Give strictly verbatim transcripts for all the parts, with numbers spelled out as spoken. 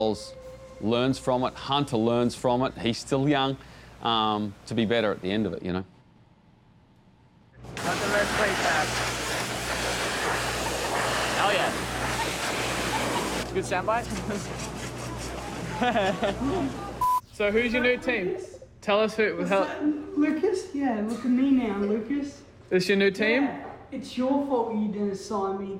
learns from it, Hunter learns from it, he's still young, um, to be better at the end of it, you know. Hunter, let's play tap. Hell yeah. Good soundbite. So who's your new team? Tell us who. What's that, Lucas? Yeah, look at me now, Lucas. This your new team? Yeah, it's your fault you didn't sign me.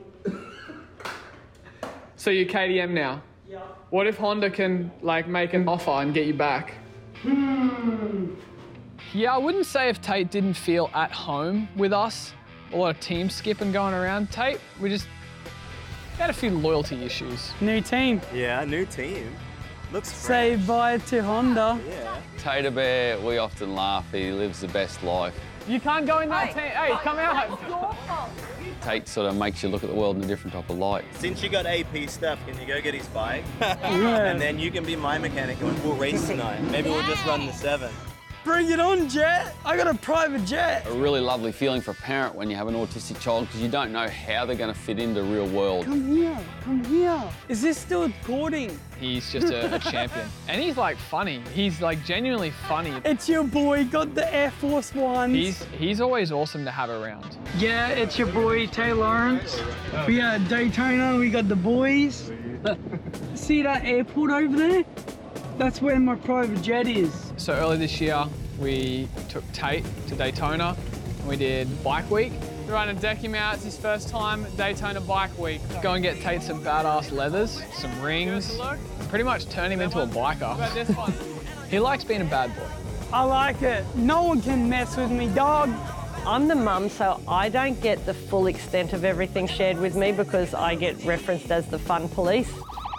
So you're K T M now? Yeah. What if Honda can like make an offer and get you back? Hmm. Yeah, I wouldn't say if Tate didn't feel at home with us. A lot of team skipping going around. Tate, we just had a few loyalty issues. New team. Yeah, new team. Looks Say fresh. bye to Honda. Yeah. Tater Bear, we often laugh, he lives the best life. You can't go in that Hey, team. Hey, come out. It's your fault. Tate sort of makes you look at the world in a different type of light. Since you got A P stuff, can you go get his bike? Yeah. And then you can be my mechanic and we'll race tonight. Maybe we'll just run the seven. Bring it on, Jet. I got a private jet. A really lovely feeling for a parent when you have an autistic child because you don't know how they're going to fit into the real world. Come here, come here. Is this still recording? He's just a, a champion. And he's like funny. He's like genuinely funny. It's your boy, got the Air Force Ones. He's he's always awesome to have around. Yeah, it's your boy, Tay Lawrence. We are at Daytona, we got the boys. See that airport over there? That's where my private jet is. So early this year, we took Tate to Daytona and we did Bike Week. We're running deck him out. It's his first time at Daytona Bike Week. Go and get Tate some badass leathers, some rings, and pretty much turn him into a biker. He likes being a bad boy. I like it. No one can mess with me, dog. I'm the mum, so I don't get the full extent of everything shared with me because I get referenced as the fun police.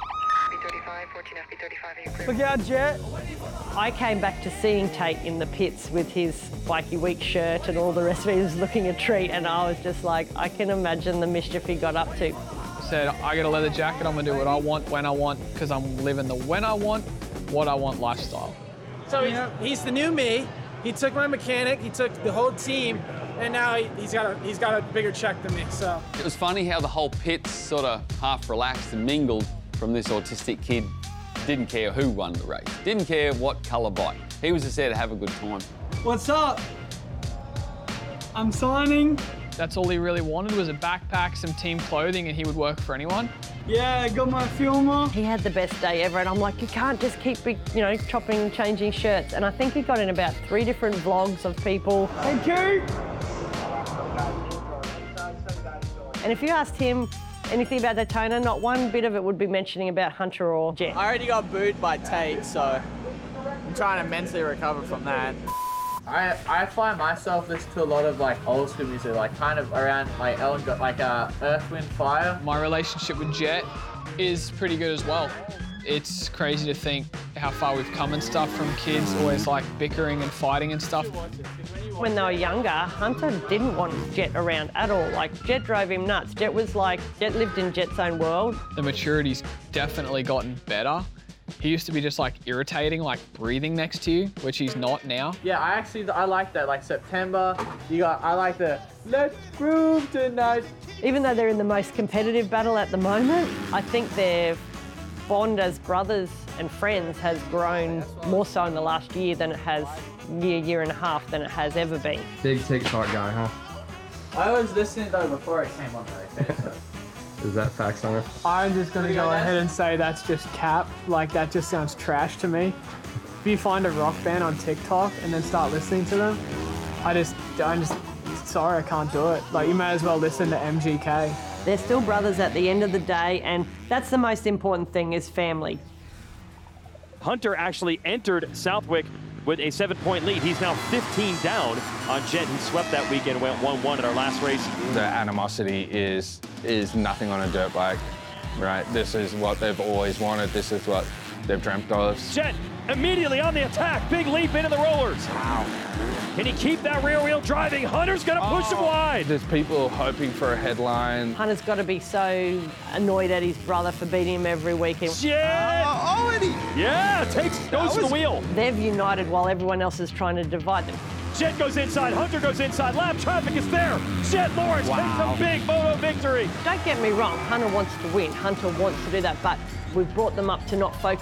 Look out, Jet. I came back to seeing Tate in the pits with his Bikey Week shirt and all the rest of it. He was looking a treat, and I was just like, I can imagine the mischief he got up to. Said, I got a leather jacket, I'm gonna do what I want, when I want, because I'm living the when I want, what I want lifestyle. So he's, he's the new me. He took my mechanic, he took the whole team, and now he, he's got a he's got a bigger check than me. So It was funny how the whole pit's sort of half relaxed and mingled from this autistic kid. Didn't care who won the race. Didn't care what colour bike. He was just there to have a good time. What's up? I'm signing. That's all he really wanted was a backpack, some team clothing, and he would work for anyone. Yeah, I got my filmer. He had the best day ever, and I'm like, you can't just keep, you know, chopping and changing shirts. And I think he got in about three different vlogs of people. Thank you. And if you asked him anything about Daytona, not one bit of it would be mentioning about Hunter or Jet. I already got booed by Tate, so I'm trying to mentally recover from that. I I find myself listening to a lot of like old school music, like kind of around like Ellen got like uh, Earth, Wind, Fire. My relationship with Jet is pretty good as well. It's crazy to think how far we've come and stuff from kids always like bickering and fighting and stuff. When they were younger, Hunter didn't want Jet around at all. Like, Jet drove him nuts. Jet was like, Jet lived in Jet's own world. The maturity's definitely gotten better. He used to be just like irritating, like breathing next to you, which he's not now. Yeah, I actually I like that. Like September, you got I like the let's groove tonight. Even though they're in the most competitive battle at the moment, I think their bond as brothers and friends has grown more so in the last year than it has year, year and a half than it has ever been. Big TikTok guy, huh? I was listening though before it came on though. I think, so. Is that facts on it? I'm just gonna go ahead and say that's just cap. Like, that just sounds trash to me. If you find a rock band on TikTok and then start listening to them, I just, I'm just, sorry, I can't do it. Like, you may as well listen to M G K. They're still brothers at the end of the day, and that's the most important thing, is family. Hunter actually entered Southwick with a seven-point lead. He's now fifteen down on Jet, who swept that weekend, went one one at our last race. The animosity is is nothing on a dirt bike, right? This is what they've always wanted. This is what they've dreamt of. Jet immediately on the attack. Big leap into the rollers. Wow. Can he keep that rear wheel driving? Hunter's gonna push Oh. him wide. There's people hoping for a headline. Hunter's got to be so annoyed at his brother for beating him every weekend. Jet! Already? Yeah, takes, goes to the wheel. They've united while everyone else is trying to divide them. Jet goes inside, Hunter goes inside, lap traffic is there. Jet Lawrence Wow. takes a big moto victory. Don't get me wrong, Hunter wants to win. Hunter wants to do that, but We've brought them up to not focus